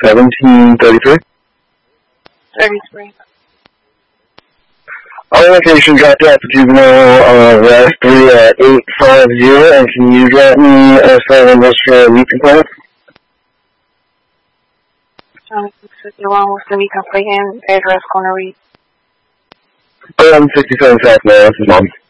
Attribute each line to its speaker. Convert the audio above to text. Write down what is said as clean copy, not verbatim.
Speaker 1: 1733.
Speaker 2: 33.
Speaker 1: Our location got that for juvenile arrest 3 at 850, and can you drop me a 7 list for weekend class?
Speaker 2: John 651 with the weekend play and address going to read.
Speaker 1: 67 South Mass, Mom.